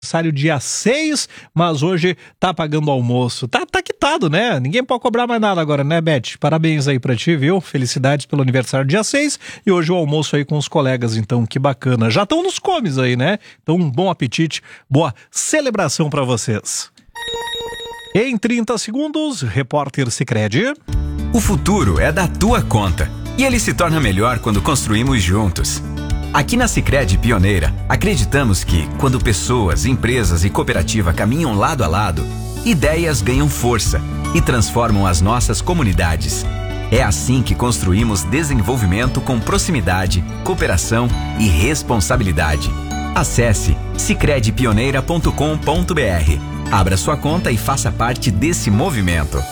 aniversário dia 6, mas hoje tá pagando almoço. Tá quitado, né? Ninguém pode cobrar mais nada agora, né, Beth? Parabéns aí pra ti, viu? Felicidades pelo aniversário dia 6 e hoje o almoço aí com os colegas, então, que bacana. Já estão nos comes aí, né? Então, um bom apetite, boa celebração pra vocês. Em 30 segundos, repórter Sicredi. O futuro é da tua conta e ele se torna melhor quando construímos juntos. Aqui na Sicredi Pioneira, acreditamos que, quando pessoas, empresas e cooperativa caminham lado a lado, ideias ganham força e transformam as nossas comunidades. É assim que construímos desenvolvimento com proximidade, cooperação e responsabilidade. Acesse sicredipioneira.com.br. Abra sua conta e faça parte desse movimento.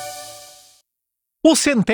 O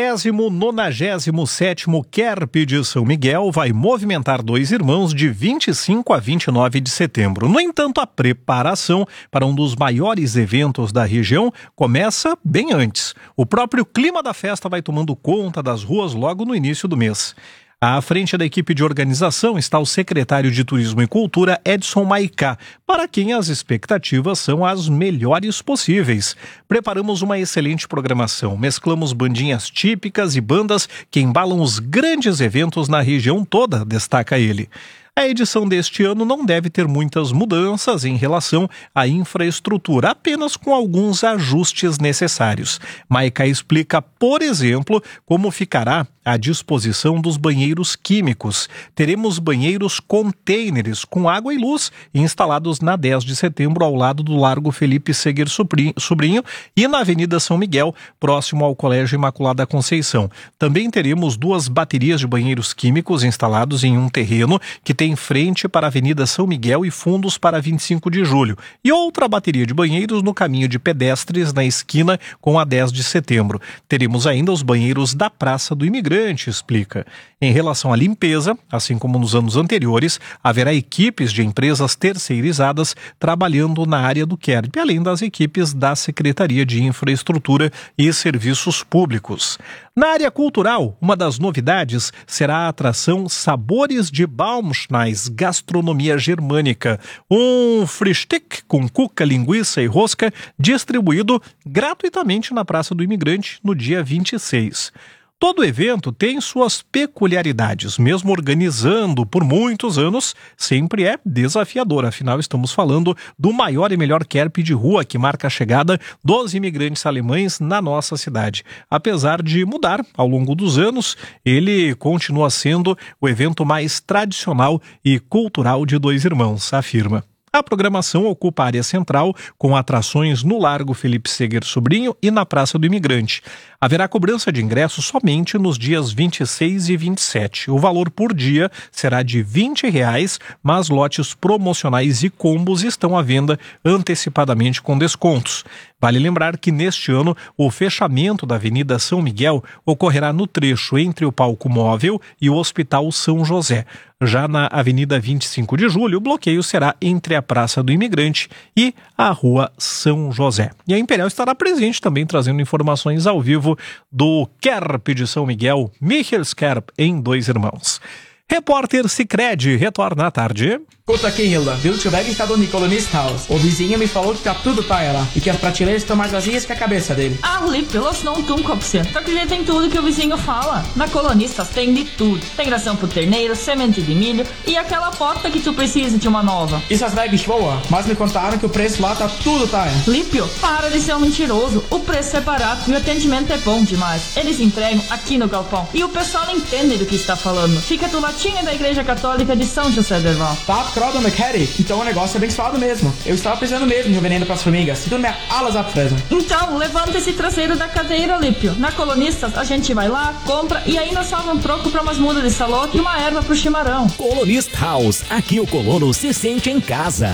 197º Kerp de São Miguel vai movimentar Dois Irmãos de 25 a 29 de setembro. No entanto, a preparação para um dos maiores eventos da região começa bem antes. O próprio clima da festa vai tomando conta das ruas logo no início do mês. À frente da equipe de organização está o secretário de Turismo e Cultura, Edson Maicá, para quem as expectativas são as melhores possíveis. Preparamos uma excelente programação, mesclamos bandinhas típicas e bandas que embalam os grandes eventos na região toda, destaca ele. A edição deste ano não deve ter muitas mudanças em relação à infraestrutura, apenas com alguns ajustes necessários. Maicá explica, por exemplo, como ficará a disposição dos banheiros químicos. Teremos banheiros containers com água e luz instalados na 10 de setembro ao lado do Largo Felipe Seger Sobrinho e na Avenida São Miguel, próximo ao Colégio Imaculada Conceição. Também teremos 2 baterias de banheiros químicos instalados em um terreno que tem frente para a Avenida São Miguel e fundos para 25 de julho. E outra bateria de banheiros no caminho de pedestres na esquina com a 10 de setembro. Teremos ainda os banheiros da Praça do Imigrante, explica. Em relação à limpeza, assim como nos anos anteriores, haverá equipes de empresas terceirizadas trabalhando na área do Kerp, além das equipes da Secretaria de Infraestrutura e Serviços Públicos. Na área cultural, uma das novidades será a atração Sabores de Baumschneis, gastronomia germânica. Um Frühstück com cuca, linguiça e rosca distribuído gratuitamente na Praça do Imigrante no dia 26. Todo evento tem suas peculiaridades, mesmo organizando por muitos anos, sempre é desafiador. Afinal, estamos falando do maior e melhor Kerp de rua que marca a chegada dos imigrantes alemães na nossa cidade. Apesar de mudar ao longo dos anos, ele continua sendo o evento mais tradicional e cultural de Dois Irmãos, afirma. A programação ocupa a área central, com atrações no Largo Felipe Seger Sobrinho e na Praça do Imigrante. Haverá cobrança de ingressos somente nos dias 26 e 27. O valor por dia será de R$20, mas lotes promocionais e combos estão à venda antecipadamente com descontos. Vale lembrar que neste ano o fechamento da Avenida São Miguel ocorrerá no trecho entre o Palco Móvel e o Hospital São José. Já na Avenida 25 de Julho, o bloqueio será entre a Praça do Imigrante e a Rua São José. E a Imperial estará presente também trazendo informações ao vivo do Kerp de São Miguel, Michels Kerp, em Dois Irmãos. Repórter Sicredi retorna à tarde. Escuta aqui, Hilda. Viu que o bag está do Nicolanist House. O vizinho me falou que tá tudo paia lá e que as prateleiras estão mais vazias que a cabeça dele. Ah, Lipe, elas não estão com você. Tu acredita em tudo que o vizinho fala. Na Colonistas tem de tudo. Tem ração pro terneiro, semente de milho e aquela porta que tu precisa de uma nova. Isso as bags boa, mas me contaram que o preço lá tá tudo paia. Lípio, para de ser um mentiroso. O preço é barato e o atendimento é bom demais. Eles entregam aqui no galpão e o pessoal não entende do que está falando. Fica do latinho da Igreja Católica de São José del Val. Tá, Croda McHattie. Então o negócio é abençoado mesmo. Eu estava precisando mesmo de um veneno pras formigas. Tudo minha alas apresa. Então, levanta esse traseiro da cadeira, Lípio. Na Colonistas, a gente vai lá, compra e ainda salva um troco pra umas mudas de salô e uma erva pro chimarrão. Colonist House. Aqui o colono se sente em casa.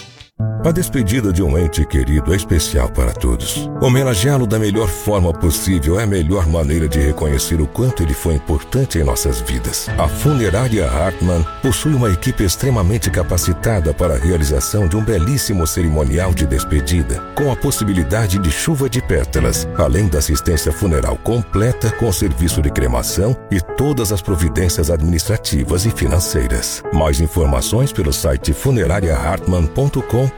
A despedida de um ente querido é especial para todos. Homenageá-lo da melhor forma possível é a melhor maneira de reconhecer o quanto ele foi importante em nossas vidas. A Funerária Hartmann possui uma equipe extremamente capacitada para a realização de um belíssimo cerimonial de despedida, com a possibilidade de chuva de pétalas, além da assistência funeral completa com serviço de cremação e todas as providências administrativas e financeiras. Mais informações pelo site funerariahartmann.com.br